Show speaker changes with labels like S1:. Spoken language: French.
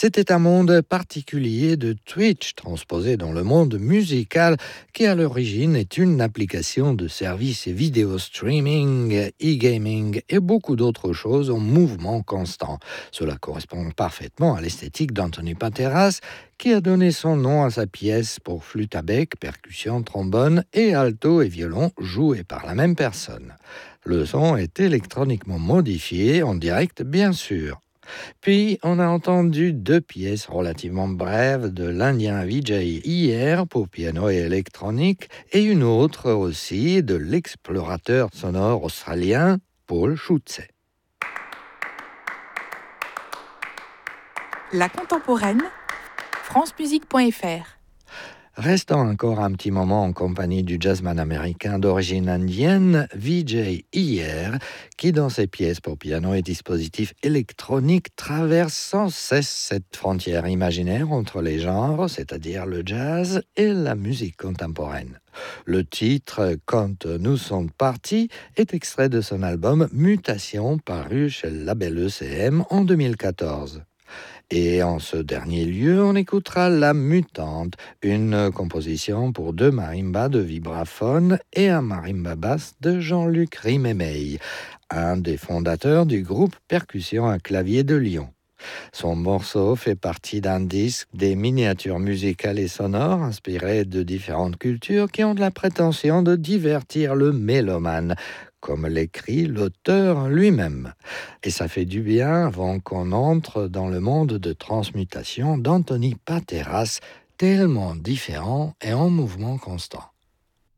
S1: C'était un monde particulier de Twitch, transposé dans le monde musical, qui à l'origine est une application de services et vidéo streaming, e-gaming et beaucoup d'autres choses en mouvement constant. Cela correspond parfaitement à l'esthétique d'Anthony Pateras, qui a donné son nom à sa pièce pour flûte à bec, percussion, trombone et alto et violon joués par la même personne. Le son est électroniquement modifié, en direct bien sûr. Puis, on a entendu deux pièces relativement brèves de l'Indien Vijay Iyer pour piano et électronique et une autre aussi de l'explorateur sonore australien Paul Schutze.
S2: La contemporaine, francemusique.fr.
S1: Restons encore un petit moment en compagnie du jazzman américain d'origine indienne, Vijay Iyer, qui dans ses pièces pour piano et dispositifs électroniques traverse sans cesse cette frontière imaginaire entre les genres, c'est-à-dire le jazz et la musique contemporaine. Le titre « Quand nous sommes partis » est extrait de son album Mutation, paru chez le label ECM en 2014. Et en ce dernier lieu, on écoutera La Mutante, une composition pour deux marimbas de vibraphone et un marimba basse de Jean-Luc Rimemey, un des fondateurs du groupe Percussion à clavier de Lyon. Son morceau fait partie d'un disque des miniatures musicales et sonores inspirées de différentes cultures qui ont de la prétention de divertir le mélomane, comme l'écrit l'auteur lui-même. Et ça fait du bien avant qu'on entre dans le monde de transmutation d'Anthony Pateras, tellement différent et en mouvement constant.